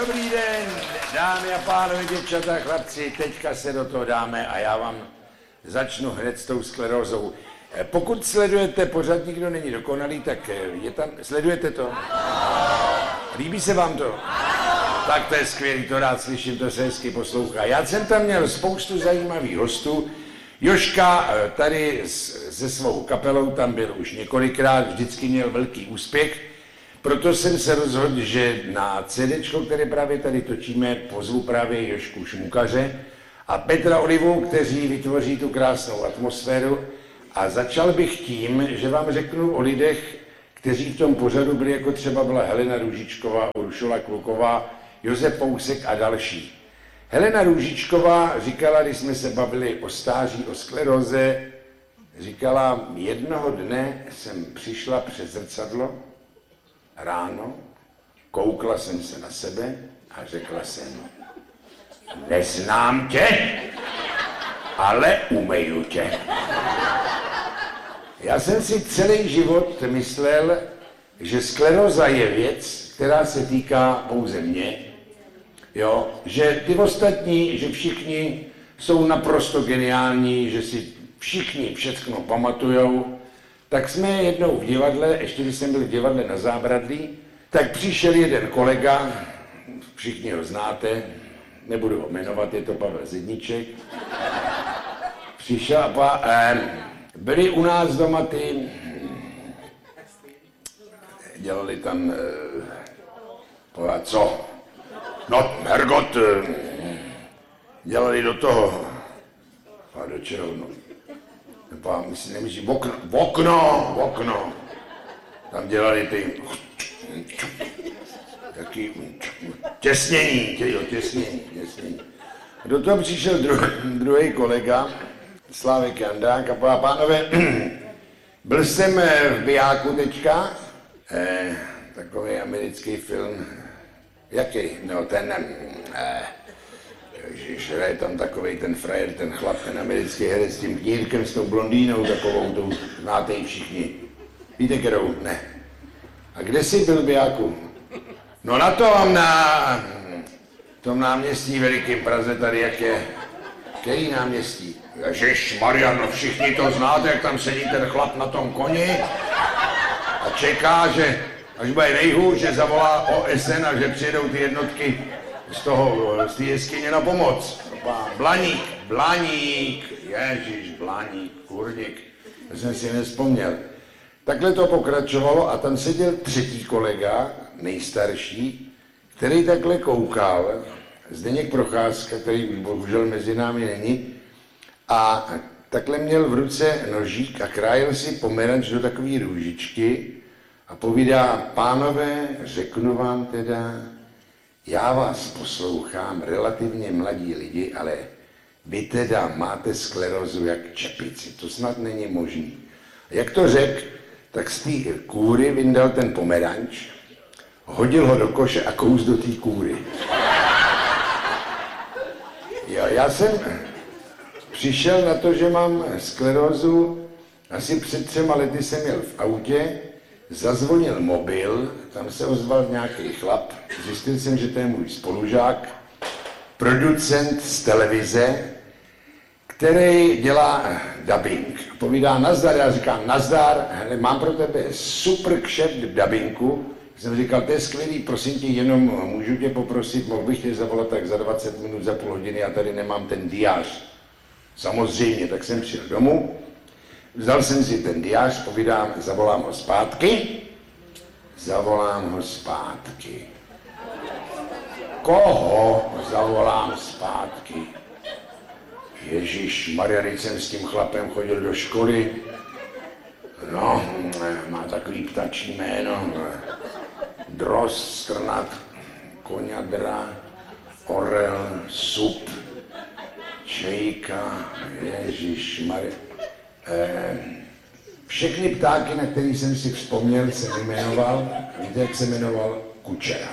Dobrý den, dámy a pánové, děvčata, chlapci, teďka se do toho dáme a já vám začnu hned s tou sklerózou. Pokud sledujete, pořád nikdo není dokonalý, tak je tam, sledujete to? Líbí se vám to? Tak to je skvělý, to rád slyším, to se hezky poslouchá. Já jsem tam měl spoustu zajímavých hostů. Jožka tady se svou kapelou tam byl už několikrát, vždycky měl velký úspěch. Proto jsem se rozhodl, že na CDčko, které právě tady točíme, pozvu právě Jožku Šmukaře a Petra Olivu, kteří vytvoří tu krásnou atmosféru. A začal bych tím, že vám řeknu o lidech, kteří v tom pořadu byli, jako třeba byla Helena Růžičková, Uršula Kluková, Josef Pousek a další. Helena Růžičková říkala, když jsme se bavili o stáří, o skleróze, říkala, jednoho dne jsem přišla před zrcadlo ráno, koukla jsem se na sebe a řekla jsem, neznám tě, ale umeju tě. Já jsem si celý život myslel, že skleróza je věc, která se týká pouze mě, jo, že ty ostatní, že všichni jsou naprosto geniální, že si všichni všechno pamatujou. Tak jsme jednou v divadle, ještě když jsem byl v divadle na Zábradlí, tak přišel jeden kolega, všichni ho znáte, nebudu ho jmenovat, je to Pavel Zedníček. Přišel a byli u nás doma ty, dělali tam, co? No, Hergot, dělali do toho, a do čeho, no. Nemyslím, okno. Tam dělali ty taky těsnění. A do toho přišel druhý kolega, Slávek Jandák, a pánové, byl jsem v Bijáku teďka, takový americký film, jaký? No ten, ježiš, je tam takovej ten frajer, ten chlap, ten americký herec s tím knírkem, s tou blondýnou takovou, tou znáte ji všichni. Víte, kterou? Ne. A kde jsi byl v Bijáku? No na tom náměstí velikým Praze tady, jak je. Který náměstí? Ježišmarja, no všichni to znáte, jak tam sedí ten chlap na tom koni a čeká, že až bude nejhůř, že zavolá OSN a že přijedou ty jednotky z té jeskyně na pomoc. Blaník, kurník, to jsem si nevzpomněl. Takhle to pokračovalo a tam seděl třetí kolega, nejstarší, který takhle koukal, Zdeněk Procházka, který bohužel mezi námi není, a takhle měl v ruce nožík a krájel si pomeranč do takové růžičky a povídá, pánové, řeknu vám teda, já vás poslouchám, relativně mladí lidi, ale vy teda máte sklerózu jak čepici, to snad není možný. A jak to řekl, tak z té kůry vyndal ten pomeranč, hodil ho do koše a kous do té kůry. Já jsem přišel na to, že mám sklerózu, asi před 3 lety jsem jel v autě, zazvonil mobil, tam se ozval nějaký chlap, zjistil jsem, že to je můj spolužák, producent z televize, který dělá dubbing. Povídá nazdar, já říkám nazdar, hele, mám pro tebe super kšeft v dubbingu. Jsem říkal, to je skvělý, prosím tě, jenom můžu tě poprosit, mohl bych tě zavolat tak za 20 minut, za půl hodiny, já tady nemám ten diář. Samozřejmě, tak jsem přijel domů, vzal jsem si ten diář, povídám, zavolám ho zpátky. Koho zavolám zpátky? Ježíšmarja, když jsem s tím chlapem chodil do školy, no, má takový ptačí jméno, Drost, Strnat, Koňadra, Orel, Sup, Čejka, ježišmarja. Všechny ptáky, na který jsem si vzpomněl, jsem jmenoval, víte, jak se jmenoval? Kučera.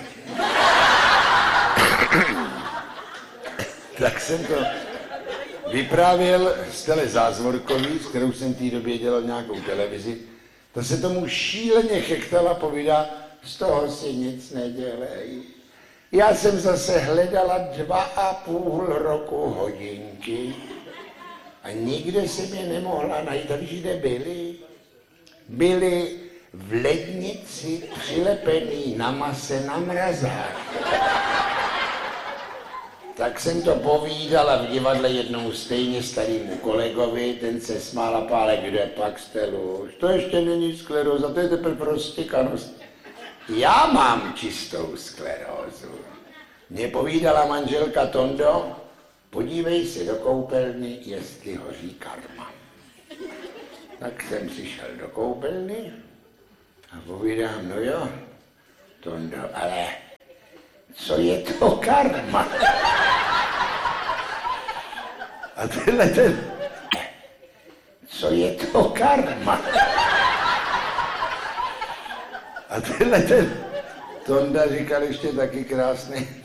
Tak jsem to vyprávěl Stele Zázvorkový, s kterou jsem v té době dělal nějakou televizi. Ta se tomu šíleně chechtala, povídá, z toho si nic nedělej. Já jsem zase hledala 2,5 roku hodinky a nikde jsem je nemohla najít. A víš, kde byly? Byly v lednici přilepený na mase na mrazák. Tak jsem to povídala v divadle jednomu stejně starýmu kolegovi, ten se smál a pále, kde pak Stelu? To ještě není skleróza, to je teprve roztěkanost. Já mám čistou sklerózu. Mně povídala manželka Tondo, podívej se do koupelny, jestli hoří karma. Tak jsem přišel do koupelny a povídám, no jo, Tondo, ale co je to karma? A tenhle ten, co je to karma? A tenhle ten Tonda říkal ještě taky krásný,